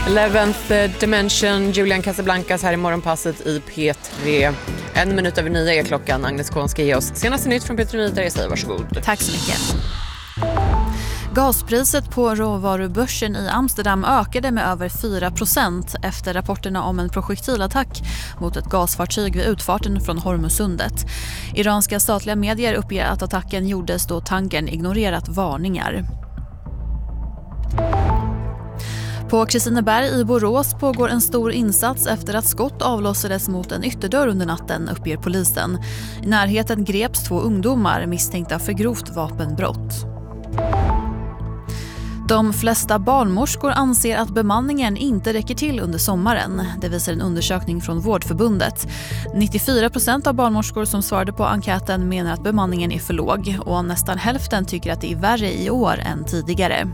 11th Dimension, Julian Casablancas här i morgonpasset i P3. 9:01 är klockan. Agnes Kohn ska ge oss senaste nytt från P3 Nyheter. Jag säger varsågod. Tack så mycket. Gaspriset på råvarubörsen i Amsterdam ökade med över 4% efter rapporterna om en projektilattack mot ett gasfartyg vid utfarten från Hormuzsundet. Iranska statliga medier uppger att attacken gjordes då tankern ignorerat varningar. På Kristineberg i Borås pågår en stor insats efter att skott avlossades mot en ytterdörr under natten, uppger polisen. I närheten greps 2 ungdomar misstänkta för grovt vapenbrott. De flesta barnmorskor anser att bemanningen inte räcker till under sommaren. Det visar en undersökning från Vårdförbundet. 94% av barnmorskor som svarade på enkäten menar att bemanningen är för låg och nästan hälften tycker att det är värre i år än tidigare.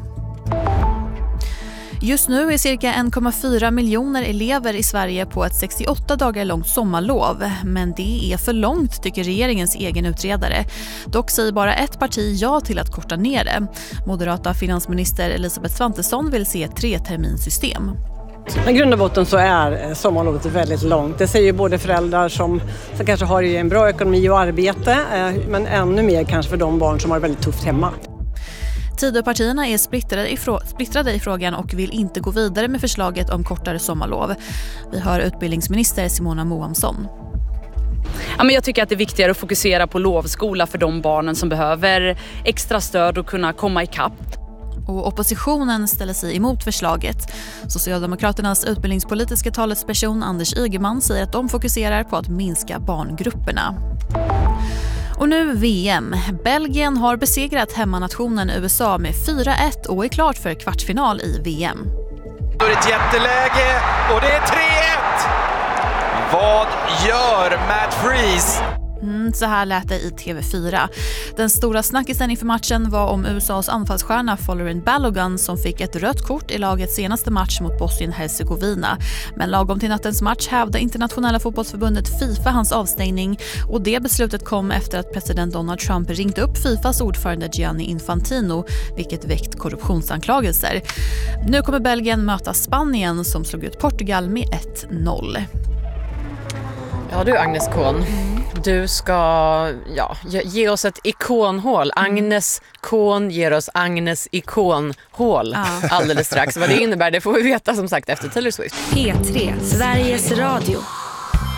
Just nu är cirka 1,4 miljoner elever i Sverige på ett 68 dagar långt sommarlov. Men det är för långt, tycker regeringens egen utredare. Dock säger bara ett parti ja till att korta ner det. Moderata finansminister Elisabeth Svantesson vill se ett 3-terminssystem. I grund och botten så är sommarlovet väldigt långt. Det säger ju både föräldrar som kanske har en bra ekonomi och arbete, men ännu mer kanske för de barn som har väldigt tufft hemma. Tidöpartierna är splittrade i frågan och vill inte gå vidare med förslaget om kortare sommarlov. Vi hör utbildningsminister Simona Moamsson. Ja, men jag tycker att det är viktigare att fokusera på lovskola för de barnen som behöver extra stöd och kunna komma ikapp. Och oppositionen ställer sig emot förslaget. Socialdemokraternas utbildningspolitiska talesperson Anders Ygeman säger att de fokuserar på att minska barngrupperna. Och nu VM. Belgien har besegrat hemmanationen USA med 4-1 och är klart för kvartsfinal i VM. Då är det ett jätteläge och det är 3-1! Vad gör Matt Freese? Så här lät det i TV4. Den stora snackisen inför matchen var om USAs anfallsstjärna Folarin Balogun som fick ett rött kort i lagets senaste match mot Bosnien-Herzegovina. Men lagom till nattens match hävde internationella fotbollsförbundet FIFA hans avstängning och det beslutet kom efter att president Donald Trump ringt upp FIFAs ordförande Gianni Infantino, vilket väckt korruptionsanklagelser. Nu kommer Belgien möta Spanien som slog ut Portugal med 1-0. Ja du Agnes Kohn, du ska ge oss ett ikonhål. Agnes Kohn ger oss Agnes ikonhål alldeles strax. Vad det innebär det får vi veta som sagt efter Taylor Swift. P3, Sveriges Radio.